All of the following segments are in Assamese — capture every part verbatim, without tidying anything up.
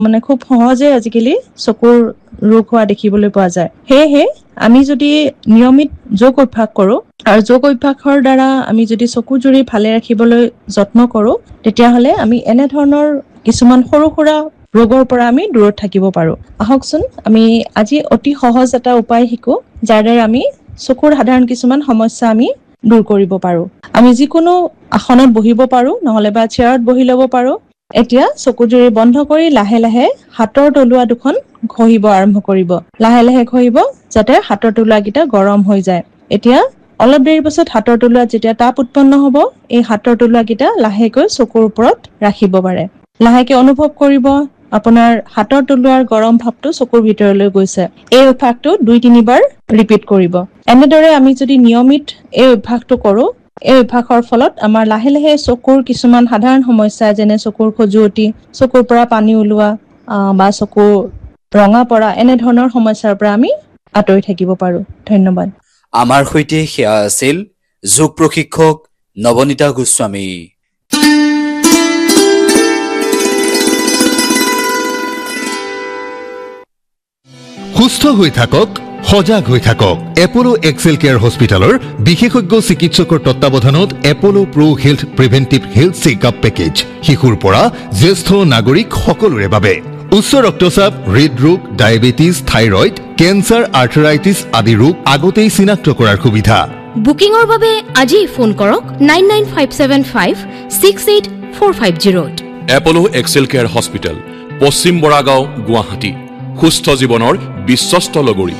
মানে খুব সহজে আজিকালি চকুৰ ৰোগ হোৱা দেখিবলৈ পোৱা যায়। সেয়েহে আমি যদি নিয়মিত যোগ অভ্যাস কৰোঁ আৰু যোগ অভ্যাসৰ দ্বাৰা আমি যদি চকু জুৰি ভালে ৰাখিবলৈ যত্ন কৰোঁ, তেতিয়াহ'লে আমি এনে ধৰণৰ কিছুমান সৰু সুৰা ৰোগৰ পৰা আমি দূৰত থাকিব পাৰোঁ। আহকচোন আমি আজি অতি সহজ এটা উপায় শিকো, যাৰ দ্বাৰা আমি চকুৰ সাধাৰণ কিছুমান সমস্যা আমি দূৰ কৰিব পাৰোঁ। আমি যিকোনো আসনত বহিব পাৰোঁ, নহ'লে বা চেয়াৰত বহি ল'ব পাৰোঁ। এতিয়া চকুজুৰি বন্ধ কৰি লাহে লাহে হাতৰ তলুৱা দুখন ঘঁহিব আৰম্ভ কৰিব। লাহে লাহে ঘঁহিব যাতে হাতৰ তলুৱাকেইটা গৰম হৈ যায়। এতিয়া অলপ দেৰি পাছত হাতৰ তলুৱাত যেতিয়া তাপ উৎপন্ন হ'ব, এই হাতৰ তলুৱাকেইটা লাহেকৈ চকুৰ ওপৰত ৰাখিব পাৰে। লাহেকে অনুভৱ কৰিব আপোনাৰ হাতৰ তলুৱাৰ গৰম ভাৱটো চকুৰ ভিতৰলৈ গৈছে। এই অভ্যাসটো দুই তিনিবাৰ ৰিপিট কৰিব। এনেদৰে আমি যদি নিয়মিত এই অভ্যাসটো কৰোঁ, এই অভ্যাসৰ ফলত আমাৰ লাহে লাহে চকুৰ কিছুমান সাধাৰণ সমস্যা যেনে চকুৰ খজুৱতি, চকুৰ পৰা পানী ওলোৱা বা চকু ৰঙা পৰা এনেধৰণৰ সমস্যাৰ পৰা আমি আঁতৰি থাকিব পাৰোঁ। ধন্যবাদ। আমাৰ সৈতে সেয়া আছিল যোগ প্ৰশিক্ষক নৱনীতা গোস্বামী। সুস্থ হৈ থাকক, সজাগ হৈ থাকক। এপলো এক্সেল কেয়াৰ হস্পিটেলৰ বিশেষজ্ঞ চিকিৎসকৰ তত্বাৱধানত এপলো প্ৰ হেল্থ প্ৰিভেন্টিভ হেল্থ চেকআপ পেকেজ শিশুৰ পৰা জ্যেষ্ঠ নাগৰিক সকলোৰে বাবে। উচ্চ ৰক্তচাপ, হৃদৰোগ, ডায়েবেটিছ, থাইৰয়ড, কেঞ্চাৰ, আৰ্থৰাইটিছ আদি ৰোগ আগতেই চিনাক্ত কৰাৰ সুবিধা। বুকিঙৰ বাবে আজি ফোন কৰক nine nine five seven five six eight four five জিৰ'ত। এপলো Excel care hospital, পশ্চিম বৰাগাঁও, গুৱাহাটী। সুস্থ জীৱনৰ বিশ্বস্ত লগৰী।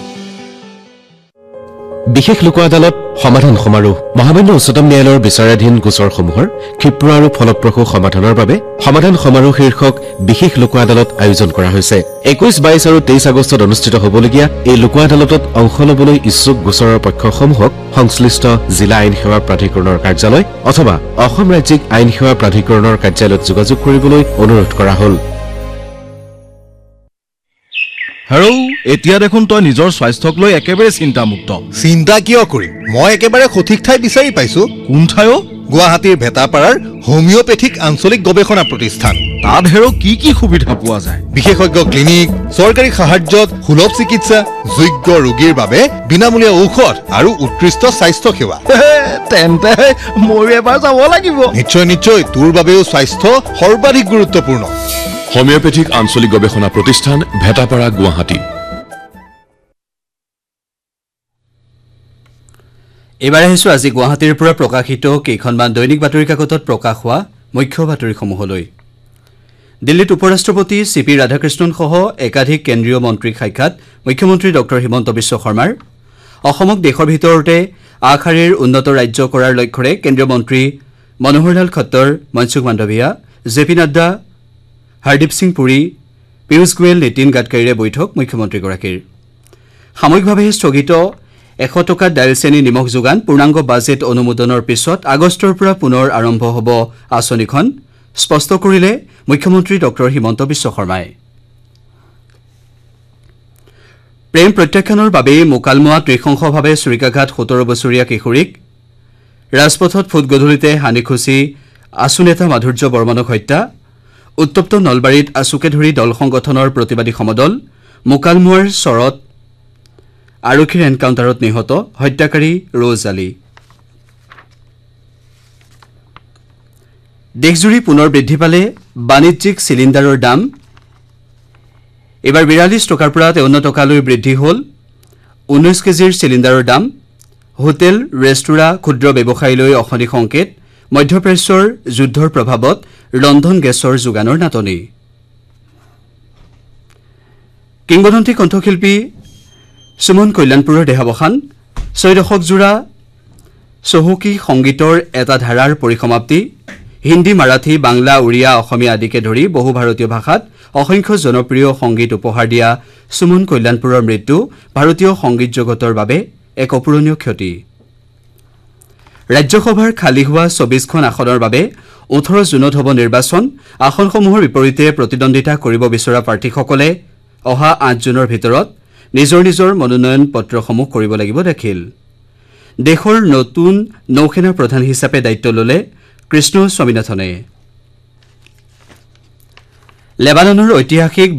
বিশেষ লোক আদালত সমাধান সমাৰোহ। মহামান্য উচ্চতম ন্যায়ালয়ৰ বিচাৰাধীন গোচৰসমূহৰ ক্ষীপ্ৰ আৰু ফলপ্ৰসূ সমাধানৰ বাবে সমাধান সমাৰোহ শীৰ্ষক বিশেষ লোক আদালত আয়োজন কৰা হৈছে। একৈশ বাইশ আৰু তেইশ আগষ্টত অনুষ্ঠিত হ'বলগীয়া এই লোক আদালতত অংশ ল'বলৈ ইচ্ছুক গোচৰৰ পক্ষসমূহক সংশ্লিষ্ট জিলা আইন সেৱা প্ৰাধিকৰণৰ কাৰ্যালয় অথবা অসম ৰাজ্যিক আইন সেৱা প্ৰাধিকৰণৰ কাৰ্যালয়ত যোগাযোগ কৰিবলৈ অনুৰোধ কৰা হ'ল। হেৰৌ, এতিয়া দেখোন তই নিজৰ স্বাস্থ্যক লৈ একেবাৰে চিন্তামুক্ত। চিন্তা কিয় কৰিম? মই একেবাৰে সঠিক ঠাই বিচাৰি পাইছো। কোন ঠাইও? গুৱাহাটীৰ ভেটাপাৰাৰ হোমিঅ'পেথিক আঞ্চলিক গৱেষণা প্ৰতিষ্ঠান। তাত হেৰৌ কি কি সুবিধা পোৱা যায়? বিশেষজ্ঞ ক্লিনিক, চৰকাৰী সাহায্যত সুলভ চিকিৎসা, যোগ্য ৰোগীৰ বাবে বিনামূলীয়া ঔষধ আৰু উৎকৃষ্ট স্বাস্থ্য সেৱা। তেন্তে ময়ো এবাৰ যাব লাগিব। নিশ্চয় নিশ্চয়, তোৰ বাবেও স্বাস্থ্য সৰ্বাধিক গুৰুত্বপূৰ্ণ। হোমিঅ'পেথিক আঞ্চলিক গৱেষণা প্ৰতিষ্ঠান, ভেটাপাৰা, গুৱাহাটী। এইবাৰ আহিছোঁ আজি গুৱাহাটীৰ পৰা প্ৰকাশিত কেইখনমান দৈনিক বাতৰি কাকতত প্ৰকাশ হোৱা মুখ্য বাতৰিসমূহলৈ। দিল্লীত উপ ৰাষ্ট্ৰপতি চি পি ৰাধাকৃষ্ণনসহ একাধিক কেন্দ্ৰীয় মন্ত্ৰীক সাক্ষাৎ মুখ্যমন্ত্ৰী ডঃ হিমন্ত বিশ্ব শৰ্মাৰ। অসমক দেশৰ ভিতৰতে আগশাৰীৰ উন্নত ৰাজ্য কৰাৰ লক্ষ্যৰে কেন্দ্ৰীয় মন্ত্ৰী মনোহৰলাল খট্টৰ, মনসুখ মাণ্ডভিয়া, জে পি নাড্ডা, হৰদীপ সিং পুৰী, পীয়ুষ গোৱেল, নীতিন গাডকাৰীৰে বৈঠক মুখ্যমন্ত্ৰীগৰাকীৰ। সাময়িকভাৱে স্থগিত এশ টকাত ডাইল চেনি নিমখ যোগান পূৰ্ণাংগ বাজেট অনুমোদনৰ পিছত আগষ্টৰ পৰা পুনৰ আৰম্ভ হ'ব আঁচনিখন, স্পষ্ট কৰিলে মুখ্যমন্ত্ৰী ডঃ হিমন্ত বিশ্ব শৰ্মাই। প্ৰেম প্ৰত্যাখ্যানৰ বাবেই মোকালমোৱা নৃশংসভাৱে চুৰিকাঘাট সোতৰ বছৰীয়া কিশোৰীক, ৰাজপথত ফুটগধূলিতে হানিখুচি আছু নেতা মাধুৰ্য বৰ্মনক হত্যা, উত্তপ্ত নলবাৰীত আছুকে ধৰি দল সংগঠনৰ প্ৰতিবাদী সমদল, মোকালমোৱাৰ চৰত আৰক্ষীৰ এনকাউণ্টাৰত নিহত হত্যাকাৰী ৰজ আলী। দেশজুৰি পুনৰ বৃদ্ধি পালে বাণিজ্যিক চিলিণ্ডাৰৰ দাম। এইবাৰ বিৰাল্লিছ টকাৰ পৰা তেৱন্ন টকালৈ বৃদ্ধি হ'ল ঊনৈছ কেজিৰ চিলিণ্ডাৰৰ দাম। হোটেল, ৰেস্তোৰাঁ, ক্ষুদ্ৰ ব্যৱসায়ীলৈ অশনি সংকেত। মধ্যপ্ৰাচ্যৰ যুদ্ধৰ প্ৰভাৱত ৰন্ধন গেছৰ যোগানৰ নাটনি। কিংবদন্তী কণ্ঠশিল্পী সুমন কল্যাণপুৰৰ দেহাৱসান। ছয় দশকজোৰা চহকী সংগীতৰ এটা ধাৰাৰ পৰিসমাপ্তি। হিন্দী, মাৰাঠী, বাংলা, উৰিয়া, অসমীয়া আদিকে ধৰি বহু ভাৰতীয় ভাষাত অসংখ্য জনপ্ৰিয় সংগীত উপহাৰ দিয়া সুমন কল্যাণপুৰৰ মৃত্যু ভাৰতীয় সংগীত জগতৰ বাবে এক অপূৰণীয় ক্ষতি। ৰাজ্যসভাৰ খালী হোৱা চৌবিশখন আসনৰ বাবে ওঠৰ জুনত হ'ব নিৰ্বাচন। আসনসমূহৰ বিপৰীতে প্ৰতিদ্বন্দ্বিতা কৰিব বিচৰা প্ৰাৰ্থীসকলে অহা আঠ জুনৰ ভিতৰত নিজৰ নিজৰ মনোনয়ন পত্ৰসমূহ কৰিব লাগিব দাখিল। দেশৰ নতুন নৌসেনা প্ৰধান হিচাপে দায়িত্ব ল'লে কৃষ্ণ স্বামীনাথনে। লেবাননৰ ঐতিহাসিক